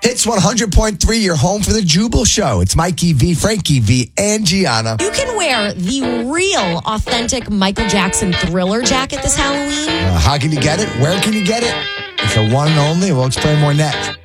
Hits 100.3, your home for the Jubal Show. It's Mikey V, Frankie V, and Gianna. You can wear the real, authentic Michael Jackson Thriller jacket this Halloween. How can you get it? Where can you get it? It's a one and only. We'll explain more next.